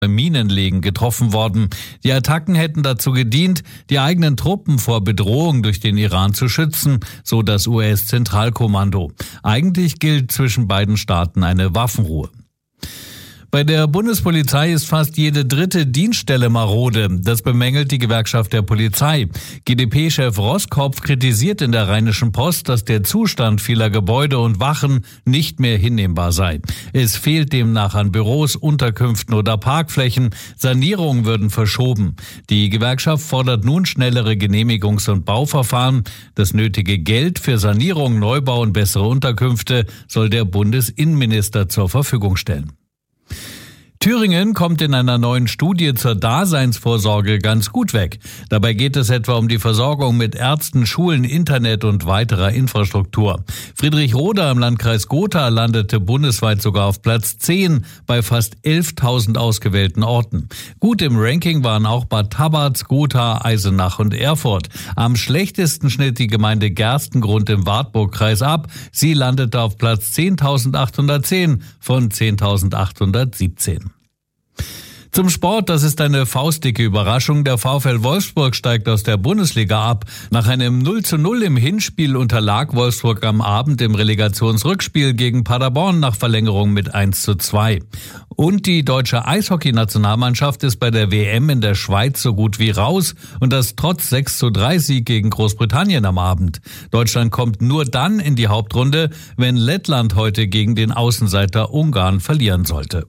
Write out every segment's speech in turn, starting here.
Minenlegen getroffen worden. Die Attacken hätten dazu gedient, die eigenen Truppen vor Bedrohung durch den Iran zu schützen, so das US-Zentralkommando. Eigentlich gilt zwischen beiden Staaten eine Waffenruhe. Bei der Bundespolizei ist fast jede dritte Dienststelle marode. Das bemängelt die Gewerkschaft der Polizei. GdP-Chef Roskopf kritisiert in der Rheinischen Post, dass der Zustand vieler Gebäude und Wachen nicht mehr hinnehmbar sei. Es fehlt demnach an Büros, Unterkünften oder Parkflächen. Sanierungen würden verschoben. Die Gewerkschaft fordert nun schnellere Genehmigungs- und Bauverfahren. Das nötige Geld für Sanierung, Neubau und bessere Unterkünfte soll der Bundesinnenminister zur Verfügung stellen. Thüringen kommt in einer neuen Studie zur Daseinsvorsorge ganz gut weg. Dabei geht es etwa um die Versorgung mit Ärzten, Schulen, Internet und weiterer Infrastruktur. Friedrichroda im Landkreis Gotha landete bundesweit sogar auf Platz 10 bei fast 11.000 ausgewählten Orten. Gut im Ranking waren auch Bad Tabatz, Gotha, Eisenach und Erfurt. Am schlechtesten schnitt die Gemeinde Gerstengrund im Wartburgkreis ab. Sie landete auf Platz 10.810 von 10.817. Zum Sport, das ist eine faustdicke Überraschung. Der VfL Wolfsburg steigt aus der Bundesliga ab. Nach einem 0:0 im Hinspiel unterlag Wolfsburg am Abend im Relegationsrückspiel gegen Paderborn nach Verlängerung mit 1:2. Und die deutsche Eishockey-Nationalmannschaft ist bei der WM in der Schweiz so gut wie raus. Und das trotz 6:3 Sieg gegen Großbritannien am Abend. Deutschland kommt nur dann in die Hauptrunde, wenn Lettland heute gegen den Außenseiter Ungarn verlieren sollte.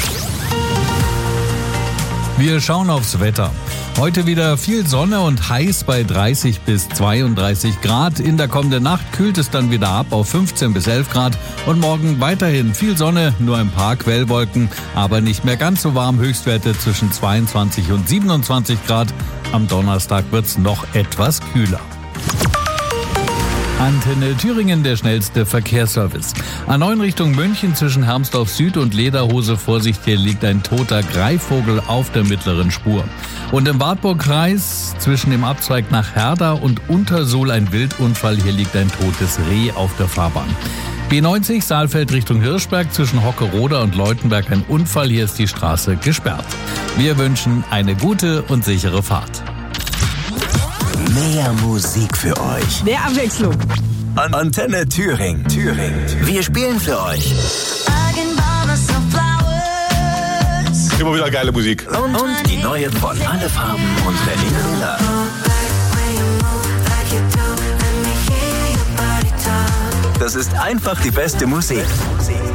Wir schauen aufs Wetter. Heute wieder viel Sonne und heiß bei 30 bis 32 Grad. In der kommenden Nacht kühlt es dann wieder ab auf 15 bis 11 Grad. Und morgen weiterhin viel Sonne, nur ein paar Quellwolken, aber nicht mehr ganz so warm. Höchstwerte zwischen 22 und 27 Grad. Am Donnerstag wird's noch etwas kühler. Antenne Thüringen, der schnellste Verkehrsservice. A9 Richtung München zwischen Hermsdorf Süd und Lederhose. Vorsicht, hier liegt ein toter Greifvogel auf der mittleren Spur. Und im Wartburgkreis zwischen dem Abzweig nach Herda und Untersuhl ein Wildunfall. Hier liegt ein totes Reh auf der Fahrbahn. B90 Saalfeld Richtung Hirschberg zwischen Hockeroda und Leutenberg ein Unfall. Hier ist die Straße gesperrt. Wir wünschen eine gute und sichere Fahrt. Mehr Musik für euch. Mehr Abwechslung. Antenne Thüringen. Wir spielen für euch. Immer wieder geile Musik. Und die neue von Alle Farben und Berliner Villa. Das ist einfach die beste Musik.